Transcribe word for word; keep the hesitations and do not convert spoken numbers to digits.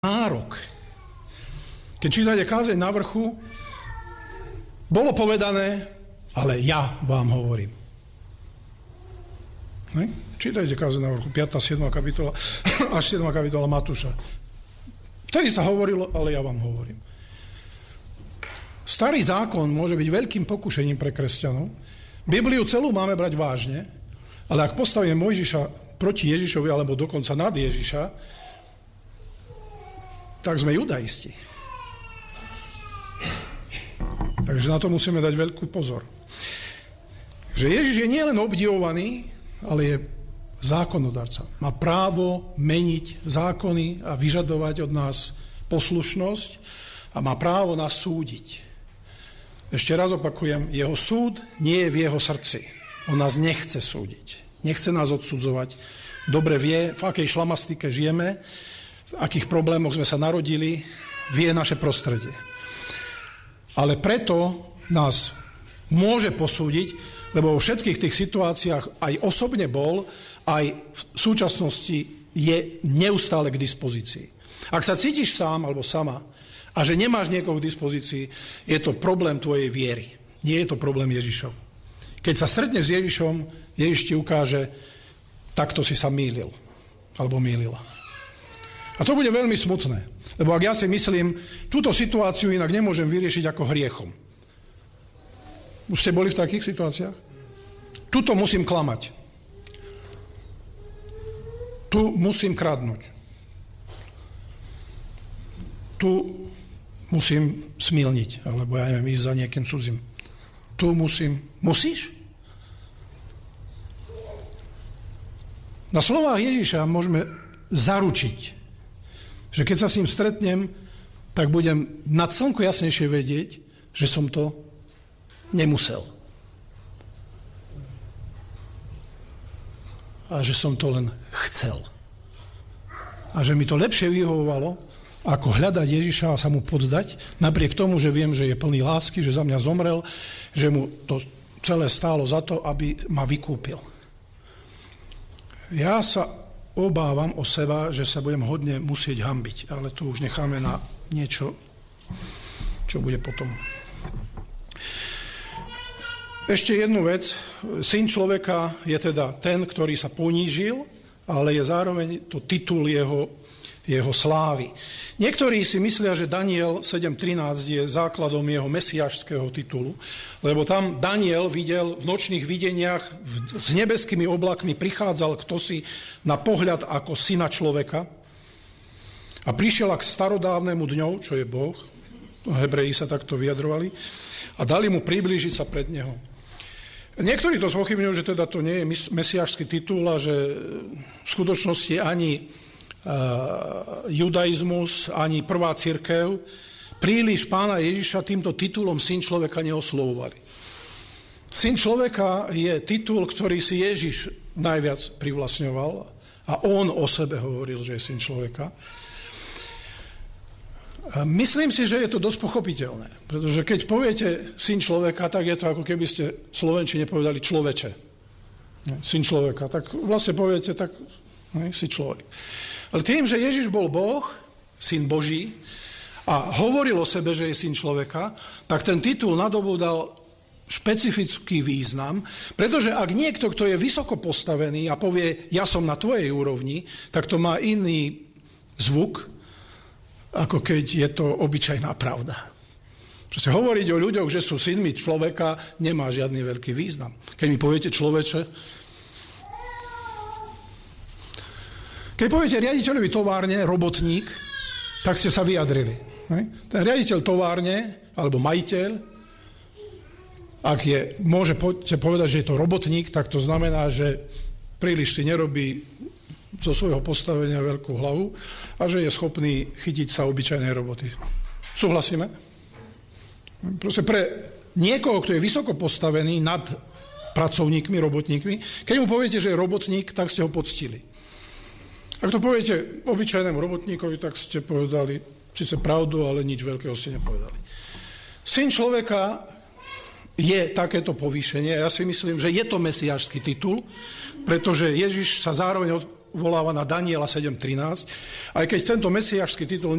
nárok. Keď čítate kázeň na vrchu, bolo povedané, ale ja vám hovorím. Ne? Čítajte kázeň na vrchu, piata siedma kapitola, až siedma kapitola Matúša. Vtedy sa hovorilo, ale ja vám hovorím. Starý zákon môže byť veľkým pokušením pre kresťanov. Bibliu celú máme brať vážne, ale ak postavíme Mojžiša proti Ježišovi, alebo dokonca nad Ježiša, tak sme judaisti. Takže na to musíme dať veľký pozor. Že Ježiš je nielen obdivovaný, ale je zákonodarca. Má právo meniť zákony a vyžadovať od nás poslušnosť a má právo nás súdiť. Ešte raz opakujem, jeho súd nie je v jeho srdci. On nás nechce súdiť. Nechce nás odsudzovať. Dobre vie, v akej šlamastike žijeme, v akých problémoch sme sa narodili, vie naše prostredie. Ale preto nás môže posúdiť, lebo vo všetkých tých situáciách aj osobne bol, aj v súčasnosti je neustále k dispozícii. Ak sa cítiš sám alebo sama a že nemáš niekoho k dispozícii, je to problém tvojej viery. Nie je to problém Ježišov. Keď sa stretneš s Ježišom, Ježiš ti ukáže, takto si sa mýlil alebo mýlila. A to bude veľmi smutné, lebo ak ja si myslím, túto situáciu inak nemôžem vyriešiť ako hriechom. Už ste boli v takých situáciách? Tuto musím klamať. Tu musím kradnúť. Tu musím smilniť, alebo ja neviem, ísť za niekým cudzím. Tu musím... Musíš? Na slovách Ježiša môžeme zaručiť, že keď sa s ním stretnem, tak budem nad slnko jasnejšie vedieť, že som to nemusel. A že som to len chcel. A že mi to lepšie vyhovovalo, ako hľadať Ježiša a sa mu poddať, napriek tomu, že viem, že je plný lásky, že za mňa zomrel, že mu to celé stálo za to, aby ma vykúpil. Ja sa obávam o seba, že sa budem hodne musieť hanbiť, ale to už necháme na niečo, čo bude potom. Ešte jednu vec. Syn človeka je teda ten, ktorý sa ponížil, ale je zároveň to titul jeho, jeho slávy. Niektorí si myslia, že Daniel sedem trinásť je základom jeho mesiášského titulu, lebo tam Daniel videl v nočných videniach s nebeskými oblakmi prichádzal ktosi na pohľad ako syna človeka a prišiel k starodávnemu dňou, čo je Boh, Hebreji sa takto vyjadrovali, a dali mu priblížiť sa pred neho. Niektorí to spochybňujú, že teda to nie je mesiášsky titul a že v skutočnosti ani Uh, judaizmus, ani prvá cirkev príliš pána Ježiša týmto titulom syn človeka neoslovovali. Syn človeka je titul, ktorý si Ježiš najviac privlastňoval a on o sebe hovoril, že je syn človeka. A myslím si, že je to dosť pochopiteľné, pretože keď poviete syn človeka, tak je to ako keby ste v slovenčine povedali človeče. Syn človeka, tak vlastne poviete, tak ne, si človek. Ale tým, že Ježiš bol Boh, syn Boží, a hovoril o sebe, že je syn človeka, tak ten titul nadobúdal špecifický význam, pretože ak niekto, kto je vysoko postavený a povie, ja som na tvojej úrovni, tak to má iný zvuk, ako keď je to obyčajná pravda. Proste hovoriť o ľuďoch, že sú synmi človeka, nemá žiadny veľký význam. Keď mi poviete človeče, keď poviete riaditeľovi továrne, robotník, tak ste sa vyjadrili. Ten riaditeľ továrne, alebo majiteľ, ak je, môže povedať, že je to robotník, tak to znamená, že príliš si nerobí zo svojho postavenia veľkú hlavu a že je schopný chytiť sa obyčajnej roboty. Súhlasíme? Proste pre niekoho, kto je vysoko postavený nad pracovníkmi, robotníkmi, keď mu poviete, že je robotník, tak ste ho poctili. Ak to poviete obyčajnému robotníkovi, tak ste povedali síce pravdu, ale nič veľkého ste nepovedali. Syn človeka je takéto povýšenie. Ja si myslím, že je to mesiášsky titul, pretože Ježiš sa zároveň odvoláva na Daniela sedem trinásť, aj keď tento mesiášsky titul